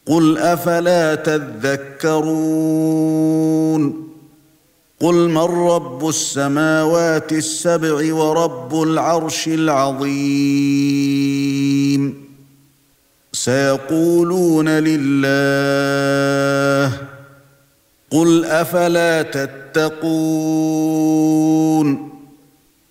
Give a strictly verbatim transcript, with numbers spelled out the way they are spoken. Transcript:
قُلْ أَفَلَا تَذَكَّرُونَ قُلْ مَنْ رَبُّ السَّمَاوَاتِ السَّبْعِ وَرَبُّ الْعَرْشِ الْعَظِيمِ سَيَقُولُونَ لِلَّهِ قُلْ أَفَلَا تَتَّقُونَ